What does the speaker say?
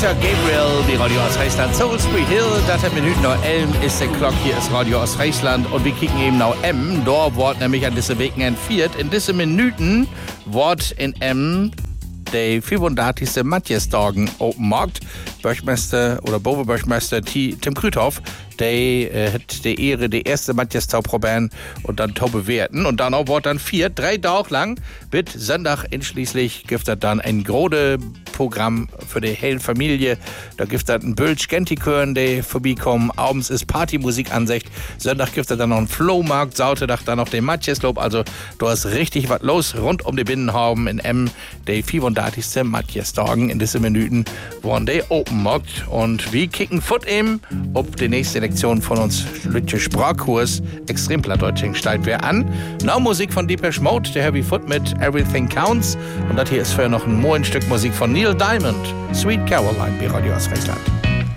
Peter Gabriel, die Radio aus Friesland. Soul Street Hill, das hat Minuten noch Elm ist der Glock, hier ist Radio aus Friesland. Und wir kicken eben noch M, da wird nämlich an diese Wegen entführt. In diese Minuten wird in M der 35. Matjesdagen Open Markt. Bürgermeister oder Bürgermeister Tim Krüthoff, der hat die Ehre, die erste Matjestag probieren und dann to bewerten. Und dann auch wird dann 3 Tage lang bis Sonntag entschließlich gibt es dann ein großes Programm für die hele Familie. Da gibt es ein Bölsch Gentikören, die vorbeikommen. Abends ist Partymusik ansicht. Sonntag gibt es dann noch einen Flohmarkt. Sautertag dann noch den Matjeslob. Also du hast richtig was los rund um die Binnenhauben in M. Die 35. Matjestagen in diesen Minuten waren die Open Markt. Und wir kicken fort eben, ob die nächste Lektion von uns Lütje Sprachkurs Extremplattdeutsch steigt wer an. Now Musik von Depeche Mode, der Heavy Foot mit Everything Counts. Und das hier ist für noch ein Stück Musik von Neil Diamond, Sweet Caroline, bei Radio aus Friesland.